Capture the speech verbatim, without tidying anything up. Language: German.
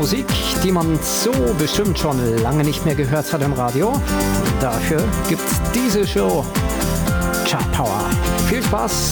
Musik, die man so bestimmt schon lange nicht mehr gehört hat im Radio. Dafür gibt's diese Show. Chart Power. Viel Spaß